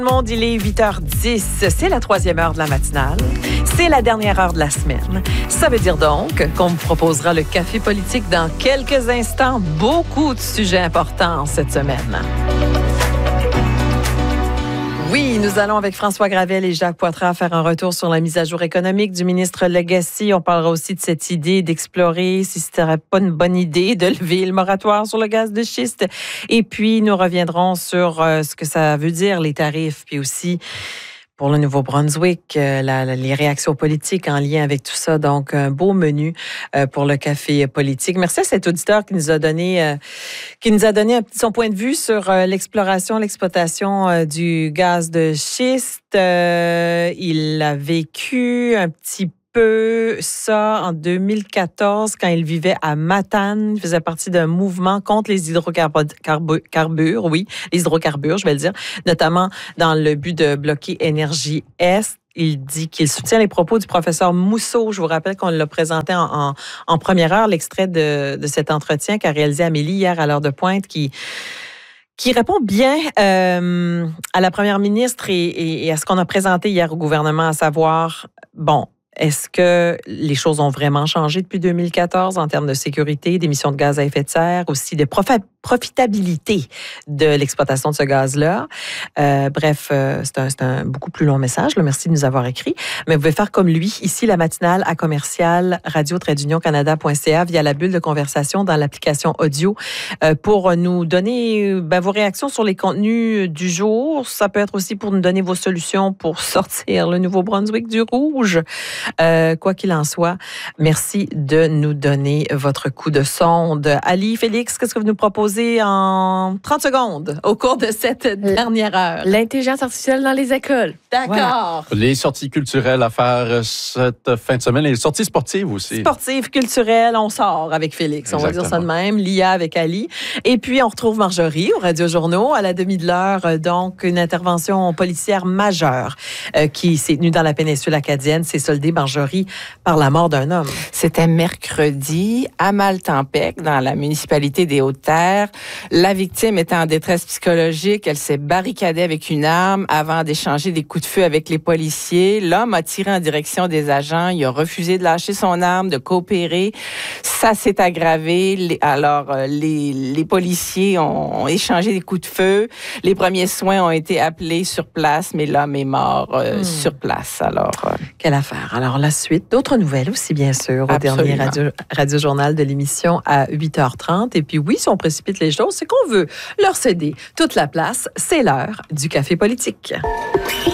Tout le monde, il est 8h10. C'est la troisième heure de la matinale. C'est la dernière heure de la semaine. Ça veut dire donc qu'on vous proposera le café politique dans quelques instants. Beaucoup de sujets importants cette semaine. Oui, nous allons avec François Gravel et Jacques Poitras faire un retour sur la mise à jour économique du ministre Legacy. On parlera aussi de cette idée d'explorer si ce serait pas une bonne idée de lever le moratoire sur le gaz de schiste. Et puis, nous reviendrons sur ce que ça veut dire, les tarifs, puis aussi pour le Nouveau-Brunswick, les réactions politiques en lien avec tout ça. Donc, un beau menu pour le café politique. Merci à cet auditeur qui nous a donné son point de vue sur l'exploration, l'exploitation du gaz de schiste. Il a vécu un petit peu ça en 2014 quand il vivait à Matane. Il faisait partie d'un mouvement contre les hydrocarbures, les hydrocarbures, je vais le dire, notamment dans le but de bloquer Énergie Est. Il dit qu'il soutient les propos du professeur Mousseau. Je vous rappelle qu'on l'a présenté en première heure, l'extrait de cet entretien qu'a réalisé Amélie hier à l'heure de pointe, qui répond bien à la première ministre et à ce qu'on a présenté hier au gouvernement, à savoir, est-ce que les choses ont vraiment changé depuis 2014 en termes de sécurité, d'émissions de gaz à effet de serre, aussi de profitabilité de l'exploitation de ce gaz-là? Bref, c'est un beaucoup plus long message. Là. Merci de nous avoir écrit. Mais vous pouvez faire comme lui, ici, la matinale à commercial radio-canada.ca via la bulle de conversation dans l'application audio pour nous donner vos réactions sur les contenus du jour. Ça peut être aussi pour nous donner vos solutions pour sortir le Nouveau-Brunswick du rouge. Quoi qu'il en soit, merci de nous donner votre coup de sonde. Ali, Félix, qu'est-ce que vous nous proposez en 30 secondes au cours de cette dernière heure? L'intelligence artificielle dans les écoles. D'accord. Voilà. Les sorties culturelles à faire cette fin de semaine et les sorties sportives aussi. Sportives, culturelles, on sort avec Félix. Exactement. On va dire ça de même. L'IA avec Ali. Et puis, on retrouve Marjorie au Radio-Journaux à la demi de l'heure. Donc, une intervention policière majeure qui s'est tenue dans la péninsule acadienne. C'est soldé, Marjorie, par la mort d'un homme. C'était mercredi à Maltempec, dans la municipalité des Hautes-Terres. La victime était en détresse psychologique. Elle s'est barricadée avec une arme avant d'échanger des coups de feu avec les policiers. L'homme a tiré en direction des agents. Il a refusé de lâcher son arme, de coopérer. Ça s'est aggravé. Les policiers ont échangé des coups de feu. Les premiers soins ont été appelés sur place, mais l'homme est mort sur place. Quelle affaire. Alors, la suite, d'autres nouvelles aussi, bien sûr, au dernier radio-journal de l'émission à 8h30. Et puis oui, si on précipite les choses, c'est qu'on veut leur céder toute la place. C'est l'heure du café politique.